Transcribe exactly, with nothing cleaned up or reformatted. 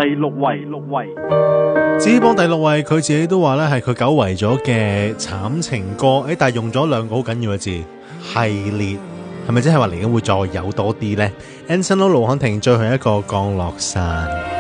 第六位，六位。 至於榜第六位，佢自己都話咧係佢久違咗嘅慘情歌，誒，但係用咗兩個好緊要嘅字，系列，係咪即係話嚟緊會再有多啲呢？ Anson Lo 盧瀚霆最後一個降落傘。